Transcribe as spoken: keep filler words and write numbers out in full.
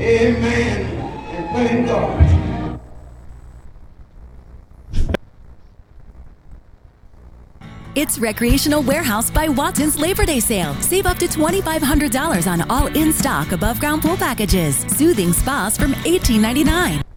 Amen. And thank God. It's Recreational Warehouse by Watson's Labor Day sale. Save up to twenty-five hundred dollars on all in-stock above-ground pool packages. Soothing spas from eighteen ninety-nine dollars.